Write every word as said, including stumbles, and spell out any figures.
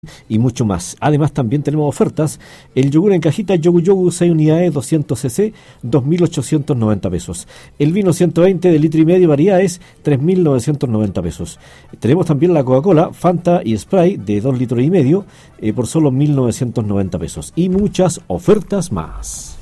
y mucho más. Además también tenemos ofertas. El yogur en cajita Yogu Yogu seis unidades doscientos centilitros, dos mil ochocientos noventa pesos. El vino ciento veinte de litro y medio variedades, tres mil novecientos noventa pesos. Tenemos también la Coca-Cola, Fanta y Sprite de dos litros y medio eh, por solo mil novecientos noventa pesos. Y muchas ofertas más.